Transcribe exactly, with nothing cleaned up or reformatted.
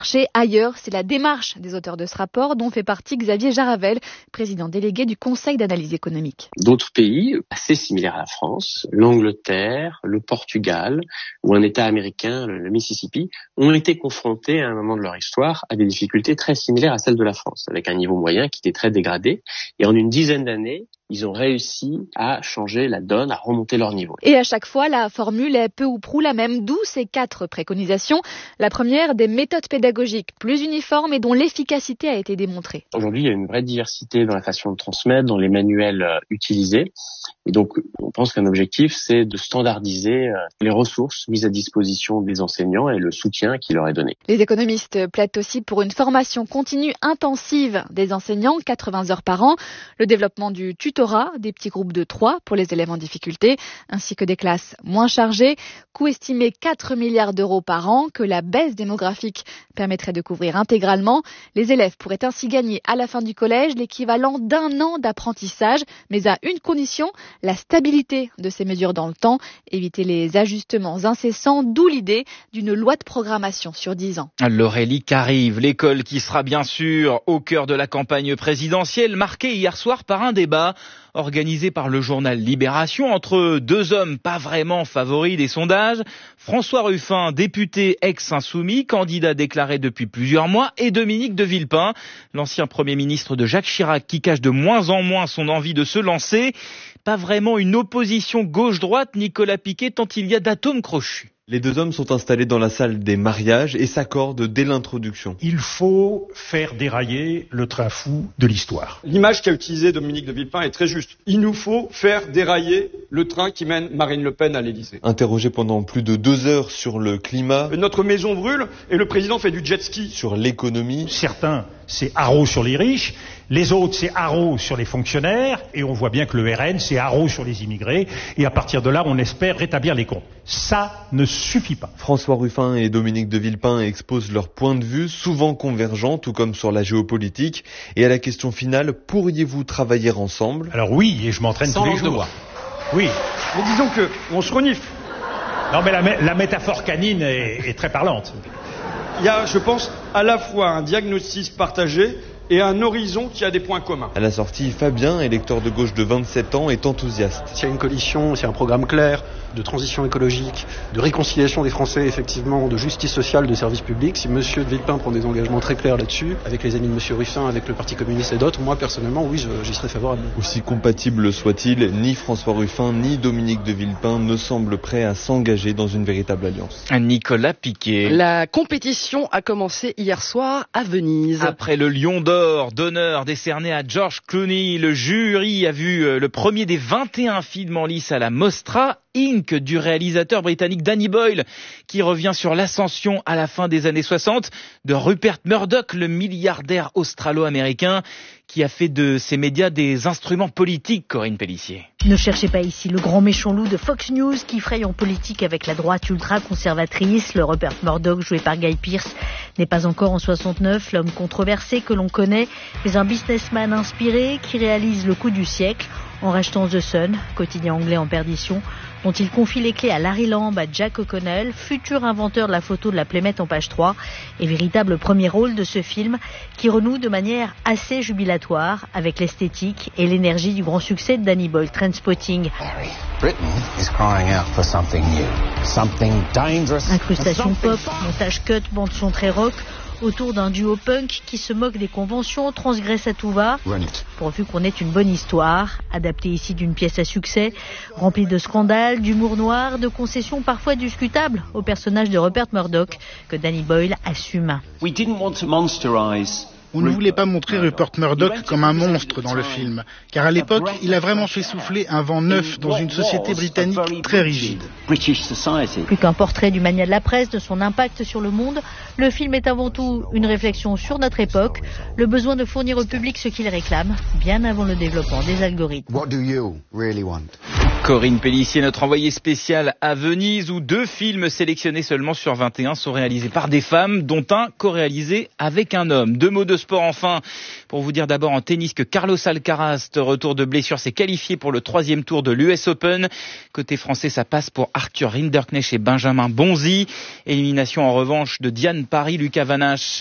Ailleurs, c'est la démarche des auteurs de ce rapport dont fait partie Xavier Jaravel, président délégué du Conseil d'analyse économique. D'autres pays assez similaires à la France, l'Angleterre, le Portugal ou un État américain, le Mississippi, ont été confrontés à un moment de leur histoire à des difficultés très similaires à celles de la France, avec un niveau moyen qui était très dégradé. Et en une dizaine d'années, ils ont réussi à changer la donne, à remonter leur niveau. Et à chaque fois, la formule est peu ou prou la même, d'où ces quatre préconisations. La première, des méthodes pédagogiques plus uniformes et dont l'efficacité a été démontrée. Aujourd'hui, il y a une vraie diversité dans la façon de transmettre, dans les manuels euh, utilisés. Et donc, on pense qu'un objectif, c'est de standardiser euh, les ressources mises à disposition des enseignants et le soutien qui leur est donné. Les économistes plaident aussi pour une formation continue intensive des enseignants, quatre-vingts heures par an, le développement du tutorat, des petits groupes de trois pour les élèves en difficulté, ainsi que des classes moins chargées. Coût estimé quatre milliards d'euros par an que la baisse démographique permettrait de couvrir intégralement. Les élèves pourraient ainsi gagner à la fin du collège l'équivalent d'un an d'apprentissage, mais à une condition, la stabilité de ces mesures dans le temps, éviter les ajustements incessants, d'où l'idée d'une loi de programmation sur dix ans. L'Aurélie qu'arrive, l'école qui sera bien sûr au cœur de la campagne présidentielle, marquée hier soir par un débat organisé par le journal Libération entre deux hommes pas vraiment favoris des sondages. François Ruffin, député ex-insoumis, candidat déclaré depuis plusieurs mois, et Dominique de Villepin, l'ancien Premier ministre de Jacques Chirac, qui cache de moins en moins son envie de se lancer. Pas vraiment une opposition gauche-droite, Nicolas Piquet, tant il y a d'atomes crochus. Les deux hommes sont installés dans la salle des mariages et s'accordent dès l'introduction. Il faut faire dérailler le train fou de l'histoire. L'image qu'a utilisée Dominique de Villepin est très juste. Il nous faut faire dérailler le train qui mène Marine Le Pen à l'Élysée. Interrogé pendant plus de deux heures sur le climat. Notre maison brûle et le président fait du jet ski. Sur l'économie. Certains, c'est haro sur les riches. Les autres, c'est haro sur les fonctionnaires. Et on voit bien que le R N, c'est haro sur les immigrés. Et à partir de là, on espère rétablir les comptes. Ça ne suffit pas. François Ruffin et Dominique de Villepin exposent leurs points de vue, souvent convergents, tout comme sur la géopolitique. Et à la question finale, pourriez-vous travailler ensemble ? Alors oui, et je m'entraîne tous les jours. Oui. Mais disons que on se renifle. Non, mais la, la métaphore canine est, est très parlante. Il y a, je pense, à la fois un diagnostic partagé et un horizon qui a des points communs. À la sortie, Fabien, électeur de gauche de vingt-sept ans, est enthousiaste. S'il y a une coalition, s'il y a un programme clair de transition écologique, de réconciliation des Français, effectivement, de justice sociale, de services publics, si M. de Villepin prend des engagements très clairs là-dessus, avec les amis de M. Ruffin, avec le Parti communiste et d'autres, moi, personnellement, oui, j'y serais favorable. Aussi compatible soit-il, ni François Ruffin, ni Dominique de Villepin ne semblent prêts à s'engager dans une véritable alliance. Nicolas Piquet. La compétition a commencé hier soir à Venise. Après le Lion d'Or d'honneur décerné à George Clooney, le jury a vu le premier des vingt et un films en lice à la Mostra, Inc du réalisateur britannique Danny Boyle, qui revient sur l'ascension à la fin des années soixante de Rupert Murdoch, le milliardaire australo-américain qui a fait de ses médias des instruments politiques, Corinne Pellissier. Ne cherchez pas ici le grand méchant loup de Fox News qui fraye en politique avec la droite ultra-conservatrice. Le Rupert Murdoch, joué par Guy Pearce, n'est pas encore en soixante-neuf l'homme controversé que l'on connaît, mais un businessman inspiré qui réalise le coup du siècle en rachetant The Sun, quotidien anglais en perdition, dont il confie les clés à Larry Lamb, à Jack O'Connell, futur inventeur de la photo de la Playmate en page trois, et véritable premier rôle de ce film qui renoue de manière assez jubilatoire avec l'esthétique et l'énergie du grand succès de Danny Boyle, Trainspotting. Incrustation pop, montage cut, bande son très rock, autour d'un duo punk qui se moque des conventions, transgresse à tout va, pourvu qu'on ait une bonne histoire, adaptée ici d'une pièce à succès, remplie de scandales, d'humour noir, de concessions parfois discutables au personnage de Rupert Murdoch que Danny Boyle assume. We didn't want to monsterize. On ne voulait pas montrer Rupert Murdoch comme un monstre dans le film, car à l'époque, il a vraiment fait souffler un vent neuf dans une société britannique très rigide. Plus qu'un portrait du mania de la presse, de son impact sur le monde, le film est avant tout une réflexion sur notre époque, le besoin de fournir au public ce qu'il réclame, bien avant le développement des algorithmes. What do you really want? Corinne Pellissier, notre envoyée spéciale à Venise, où deux films sélectionnés seulement sur vingt et un sont réalisés par des femmes, dont un co-réalisé avec un homme. Deux mots de sport enfin, pour vous dire d'abord en tennis que Carlos Alcaraz, de retour de blessure, s'est qualifié pour le troisième tour de l'U S Open. Côté français, ça passe pour Arthur Rinderknecht et Benjamin Bonzi. Élimination en revanche de Diane Parry, Lucas Van Hache